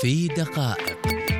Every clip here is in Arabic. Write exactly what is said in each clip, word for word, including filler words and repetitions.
في دقائق.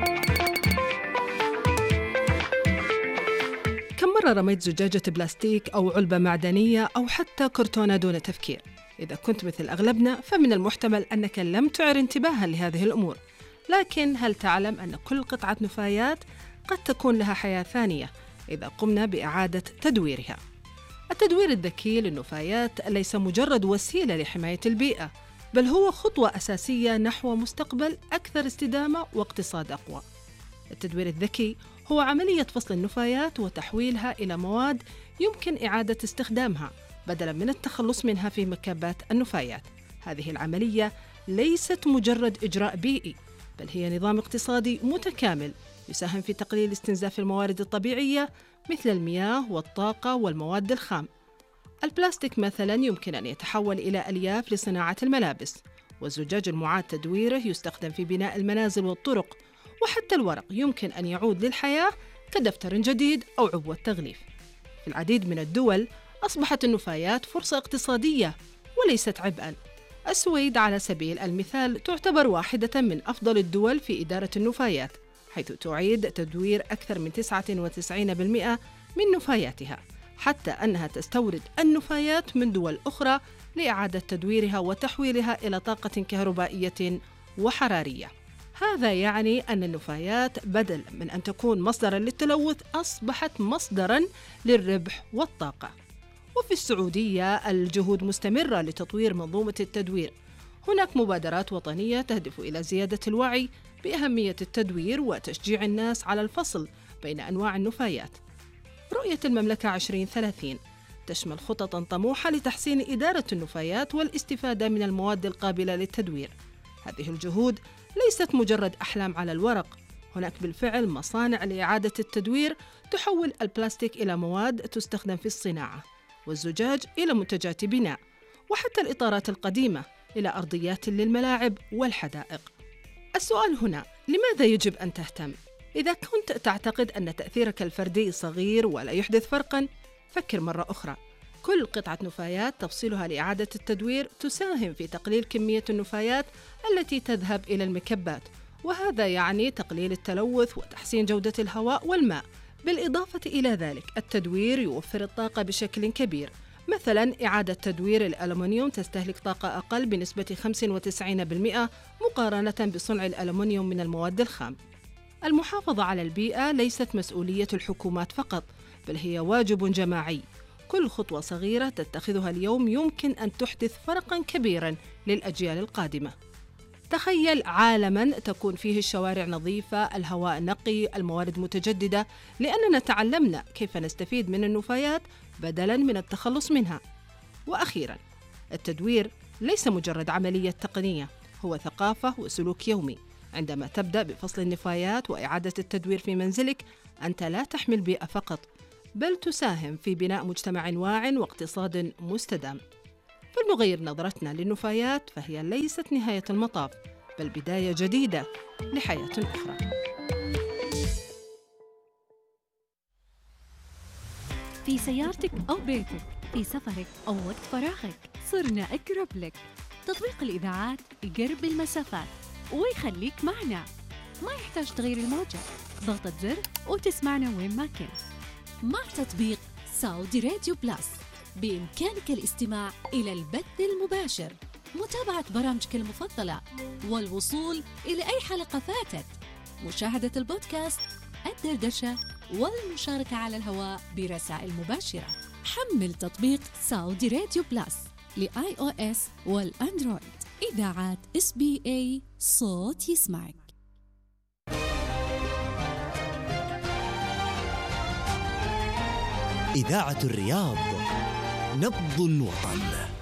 كم مرة رميت زجاجة بلاستيك أو علبة معدنية أو حتى كرتونة دون تفكير؟ إذا كنت مثل أغلبنا فمن المحتمل أنك لم تعر انتباها لهذه الأمور، لكن هل تعلم أن كل قطعة نفايات قد تكون لها حياة ثانية إذا قمنا بإعادة تدويرها؟ التدوير الذكي للنفايات ليس مجرد وسيلة لحماية البيئة، بل هو خطوة أساسية نحو مستقبل أكثر استدامة واقتصاد أقوى. التدوير الذكي هو عملية فصل النفايات وتحويلها إلى مواد يمكن إعادة استخدامها بدلاً من التخلص منها في مكبات النفايات. هذه العملية ليست مجرد إجراء بيئي، بل هي نظام اقتصادي متكامل يساهم في تقليل استنزاف الموارد الطبيعية مثل المياه والطاقة والمواد الخام. البلاستيك مثلاً يمكن أن يتحول إلى ألياف لصناعة الملابس، والزجاج المعاد تدويره يستخدم في بناء المنازل والطرق، وحتى الورق يمكن أن يعود للحياة كدفتر جديد أو عبوة تغليف. في العديد من الدول أصبحت النفايات فرصة اقتصادية وليست عبئاً. السويد على سبيل المثال تعتبر واحدة من أفضل الدول في إدارة النفايات، حيث تعيد تدوير أكثر من تسعة وتسعين بالمئة من نفاياتها، حتى أنها تستورد النفايات من دول أخرى لإعادة تدويرها وتحويلها إلى طاقة كهربائية وحرارية. هذا يعني أن النفايات بدل من أن تكون مصدراً للتلوث أصبحت مصدراً للربح والطاقة. وفي السعودية الجهود مستمرة لتطوير منظومة التدوير. هناك مبادرات وطنية تهدف إلى زيادة الوعي بأهمية التدوير وتشجيع الناس على الفصل بين أنواع النفايات. رؤية المملكة عشرين ثلاثين تشمل خططاً طموحة لتحسين إدارة النفايات والاستفادة من المواد القابلة للتدوير. هذه الجهود ليست مجرد أحلام على الورق، هناك بالفعل مصانع لإعادة التدوير تحول البلاستيك إلى مواد تستخدم في الصناعة، والزجاج إلى منتجات بناء، وحتى الإطارات القديمة إلى أرضيات للملاعب والحدائق. السؤال هنا، لماذا يجب أن تهتم؟ إذا كنت تعتقد أن تأثيرك الفردي صغير ولا يحدث فرقاً، فكر مرة أخرى. كل قطعة نفايات تفصيلها لإعادة التدوير تساهم في تقليل كمية النفايات التي تذهب إلى المكبات، وهذا يعني تقليل التلوث وتحسين جودة الهواء والماء. بالإضافة إلى ذلك التدوير يوفر الطاقة بشكل كبير. مثلاً إعادة تدوير الألمنيوم تستهلك طاقة أقل بنسبة خمسة وتسعين بالمئة مقارنة بصنع الألمنيوم من المواد الخام. المحافظة على البيئة ليست مسؤولية الحكومات فقط، بل هي واجب جماعي. كل خطوة صغيرة تتخذها اليوم يمكن أن تحدث فرقاً كبيراً للأجيال القادمة. تخيل عالماً تكون فيه الشوارع نظيفة، الهواء نقي، الموارد متجددة، لأننا تعلمنا كيف نستفيد من النفايات بدلاً من التخلص منها. وأخيراً، التدوير ليس مجرد عملية تقنية، هو ثقافة وسلوك يومي. عندما تبدأ بفصل النفايات وإعادة التدوير في منزلك، أنت لا تحمي البيئة فقط، بل تساهم في بناء مجتمع واع واقتصاد مستدام. فلنغير نظرتنا للنفايات، فهي ليست نهاية المطاف، بل بداية جديدة لحياة أخرى. في سيارتك أو بيتك، في سفرك أو وقت فراغك، صرنا أقرب لك. تطبيق الإذاعات يقرب المسافات ويخليك معنا، ما يحتاج تغير الموجة، ضغطة زر وتسمعنا وين ما كنت. مع تطبيق سعودي راديو بلس بإمكانك الاستماع إلى البث المباشر، متابعة برامجك المفضلة، والوصول إلى أي حلقة فاتت، مشاهدة البودكاست، الدردشة، والمشاركة على الهواء برسائل مباشرة. حمل تطبيق سعودي راديو بلس لآي أو إس والأندرويد. إذاعات إس بي إيه، صوت يسمعك. إذاعة الرياض، نبض الوطن.